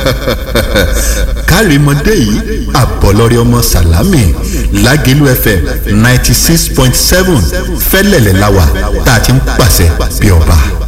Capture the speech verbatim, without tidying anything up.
kárìmọ́dé yìí àbọ̀lọ́rẹ́ ọmọ sàlámì lágẹ̀lú F M ninety six point seven fẹ́lẹ̀lẹ̀ láwà tá a ti ń pàṣẹ bí ọba.